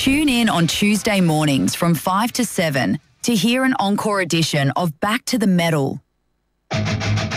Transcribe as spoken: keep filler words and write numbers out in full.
Tune in on Tuesday mornings from five to seven to hear an encore edition of Back to the Metal.